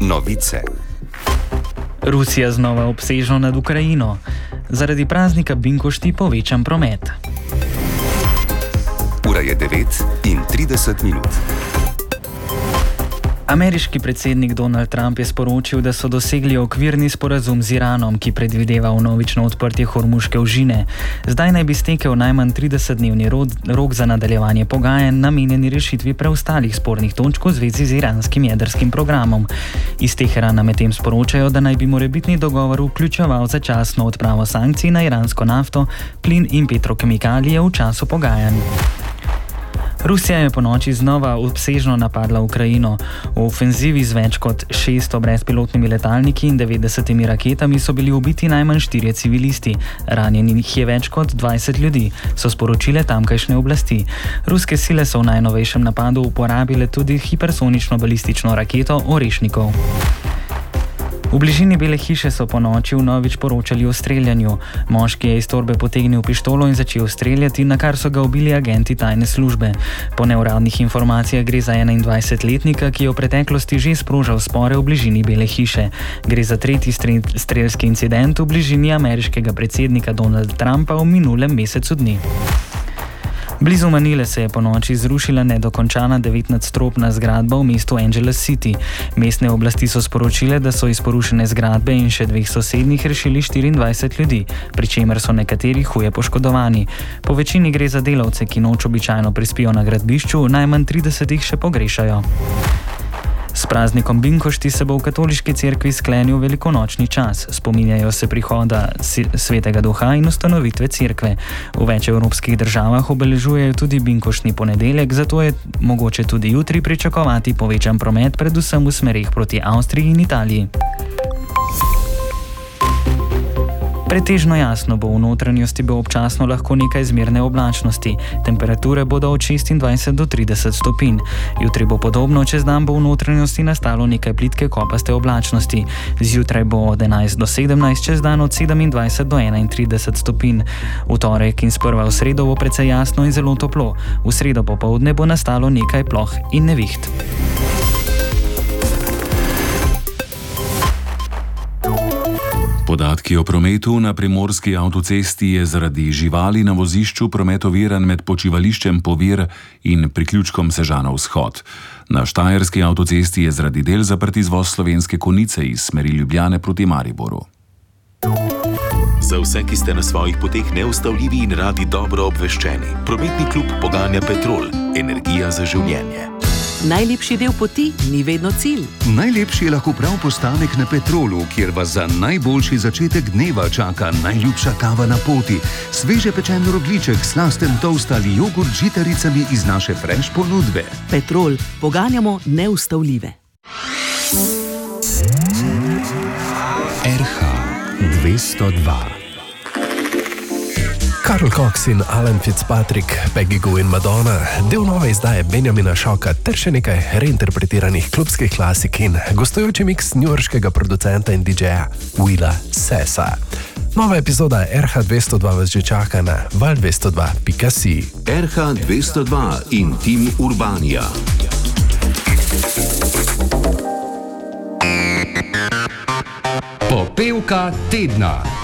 Novice. Rusija znova obsežno nad Ukrajino. Zaradi praznika binkošti povečan promet. Ura je 9:30. Ameriški predsednik Donald Trump je sporočil, da so dosegli okvirni sporazum z Iranom, ki predvideva vnovično odprtje Hormuške ožine. Zdaj naj bi stekel najmanj 30-dnevni rok za nadaljevanje pogajanj, namenjeni rešitvi preostalih spornih točk v zvezi z iranskim jedrskim programom. Iz Teherana medtem sporočajo, da naj bi morebitni dogovor vključeval začasno odpravo sankcij na iransko nafto, plin in petrokemikalije v času pogajanj. Rusija je ponoči znova obsežno napadla Ukrajino. V ofenzivi z več kot 600 brezpilotnimi letalniki in 90 raketami so bili ubiti najmanj 4 civilisti. Ranjenih je več kot 20 ljudi, so sporočile tamkajšnje oblasti. Ruske sile so v najnovejšem napadu uporabile tudi hipersonično balistično raketo Orešnikov. V bližini Bele hiše so ponoči vnovič poročali o streljanju. Moški je iz torbe potegnil pištolo in začel streljati, na kar so ga ubili agenti tajne službe. Po neuradnih informacijah gre za 21-letnika, ki je v preteklosti že sprožal spore v bližini Bele hiše. Gre za tretji strelski incident v bližini ameriškega predsednika Donalda Trumpa v minulem mesecu dni. Blizu Manile se je ponoči zrušila nedokončana 19-stropna zgradba v mestu Angeles City. Mestne oblasti so sporočile, da so iz porušene zgradbe in še 2 sosednjih rešili 24 ljudi, pri čemer so nekateri huje poškodovani. Po večini gre za delavce, ki noč običajno prespijo na gradbišču, najmanj 30 jih še pogrešajo. S praznikom binkošti se bo v katoliški cerkvi sklenil velikonočni čas. Spominjajo se prihoda svetega duha in ustanovitve cerkve. V več evropskih državah obeležujejo tudi binkoštni ponedeljek, zato je mogoče tudi jutri pričakovati povečan promet, predvsem v smerih proti Avstriji in Italiji. Pretežno jasno bo, v notranjosti bo občasno lahko nekaj zmerne oblačnosti. Temperature bodo od 26 do 30 stopinj. Jutri bo podobno, čez dan bo v notranjosti nastalo nekaj plitke kopaste oblačnosti. Zjutraj bo od 11 do 17, čez dan od 27 do 31 stopinj. V torek in sprva v sredo bo precej jasno in zelo toplo. V sredo popoldne bo nastalo nekaj ploh in neviht. Podatki o prometu na primorski avtocesti je zaradi živali na vozišču promet oviran med počivališčem Povir in priključkom Sežana vzhod. Na štajerski avtocesti je zaradi del zaprt izvoz Slovenske Konjice iz smeri Ljubljane proti Mariboru. Za vse, ki ste na svojih poteh neustavljivi in radi dobro obveščeni, prometni klub poganja Petrol, energija za življenje. Najlepši del poti ni vedno cilj. Najlepši je lahko prav postanek na Petrolu, kjer vas za najboljši začetek dneva čaka najljubša kava na poti, sveže pečen rogljiček, slasten toast ali jogurt z žitaricami iz naše fresh ponudbe. Petrol, poganjamo neustavljive. RH 202. Karl Cox in Alan Fitzpatrick, Peggy Gou in Madonna, del nove izdaje Benjamina Šoka ter še nekaj reinterpretiranih klubskih klasik in gostujoči miks newyorškega producenta in DJ-ja Willa Sessa. Nova epizoda RH 202 vas že čaka na val202.si. RH 202 in Tim Urbanija. Popevka tedna.